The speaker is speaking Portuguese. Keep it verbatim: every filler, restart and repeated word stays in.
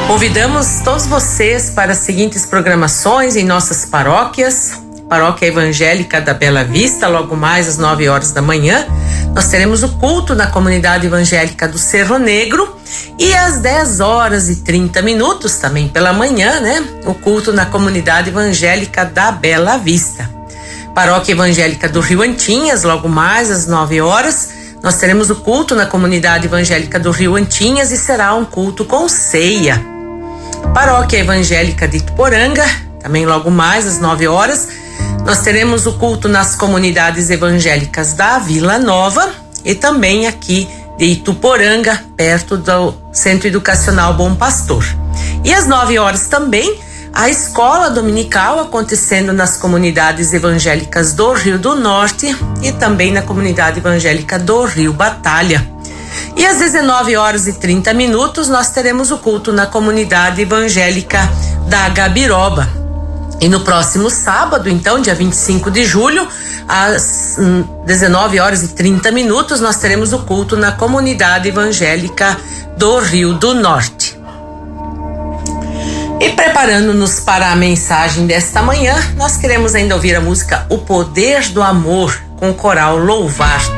Convidamos todos vocês para as seguintes programações em nossas paróquias. Paróquia Evangélica da Bela Vista, logo mais às nove horas da manhã, nós teremos o culto na comunidade evangélica do Cerro Negro, e às dez horas e trinta minutos, também pela manhã, né, o culto na comunidade evangélica da Bela Vista. Paróquia Evangélica do Rio Antinhas, logo mais às nove horas, nós teremos o culto na comunidade evangélica do Rio Antinhas e será um culto com ceia. Paróquia Evangélica de Ituporanga, também logo mais às nove horas, nós teremos o culto nas comunidades evangélicas da Vila Nova e também aqui de Ituporanga, perto do Centro Educacional Bom Pastor. E às nove horas também, a escola dominical acontecendo nas comunidades evangélicas do Rio do Norte e também na comunidade evangélica do Rio Batalha. E às dezenove horas e trinta minutos nós teremos o culto na comunidade evangélica da Gabiroba. E no próximo sábado, então, dia vinte e cinco de julho, às dezenove horas e trinta minutos, nós teremos o culto na comunidade evangélica do Rio do Norte. E preparando-nos para a mensagem desta manhã, nós queremos ainda ouvir a música O Poder do Amor, com o coral Louvar